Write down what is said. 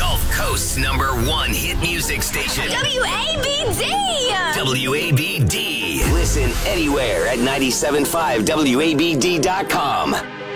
Gulf Coast's #1 hit music station. WABD! WABD. Listen anywhere at 97.5WABD.com.